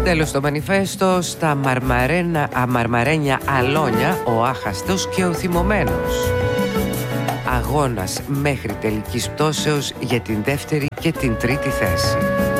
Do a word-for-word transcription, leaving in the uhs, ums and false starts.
Τέλος το μανιφέστο, στα μαρμαρένα, αμαρμαρένια αλόνια, ο άχαστος και ο θυμωμένος. Αγώνας μέχρι τελικής πτώσεως για την δεύτερη και την τρίτη θέση.